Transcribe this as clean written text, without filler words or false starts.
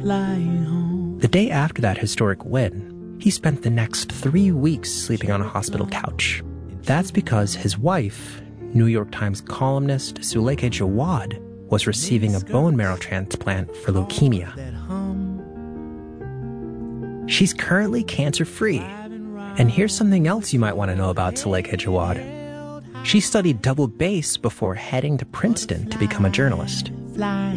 The day after that historic win, he spent the next 3 weeks sleeping on a hospital couch. That's because his wife, New York Times columnist Zulaikha Jawad, was receiving a bone marrow transplant for leukemia. She's currently cancer-free. And here's something else you might want to know about Zulaikha Jawad. She studied double bass before heading to Princeton to become a journalist.